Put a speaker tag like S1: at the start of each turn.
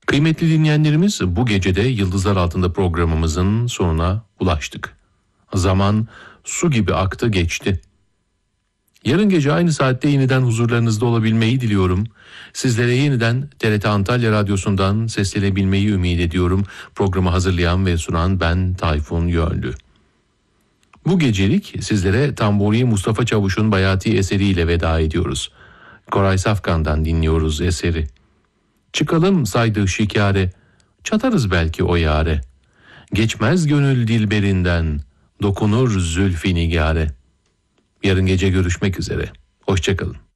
S1: Kıymetli dinleyenlerimiz, bu gecede Yıldızlar Altında programımızın sonuna ulaştık. Zaman su gibi aktı geçti. Yarın gece aynı saatte yeniden huzurlarınızda olabilmeyi diliyorum. Sizlere yeniden TRT Antalya Radyosu'ndan seslenebilmeyi ümit ediyorum. Programı hazırlayan ve sunan ben Tayfun Yönlü. Bu gecelik sizlere Tamburi Mustafa Çavuş'un Bayati eseriyle veda ediyoruz. Koray Safkan'dan dinliyoruz eseri. Çıkalım saydı şikare, çatarız belki o yare. Geçmez gönül dilberinden, dokunur zülfü nigare. Yarın gece görüşmek üzere. Hoşça kalın.